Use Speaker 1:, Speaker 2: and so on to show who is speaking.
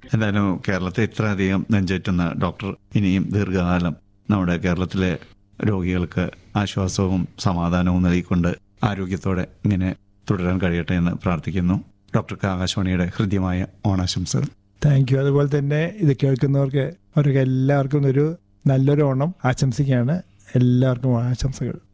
Speaker 1: എന്തായാലും കേരളത്തെ ഇത്രയധികം നെഞ്ചേറ്റുന്ന ഡോക്ടർ ഇനിയും ദീർഘകാലം നമ്മുടെ കേരളത്തിലെ രോഗികൾക്ക് ആശ്വാസവും സമാധാനവും നൽകിക്കൊണ്ട് ആരോഗ്യത്തോടെ ഇങ്ങനെ തുടരാൻ കഴിയട്ടെ എന്ന് പ്രാർത്ഥിക്കുന്നു. ഡോക്ടർക്ക് ആകാശവാണിയുടെ ഹൃദ്യമായ ഓണാശംസകൾ.
Speaker 2: Thank you. അതുപോലെ തന്നെ ഇത് കേൾക്കുന്നവർക്ക് അവർക്ക് എല്ലാവർക്കും ഒരു നല്ലൊരു ഓണം ആശംസിക്കുകയാണ്. എല്ലാവർക്കും ആശംസകൾ.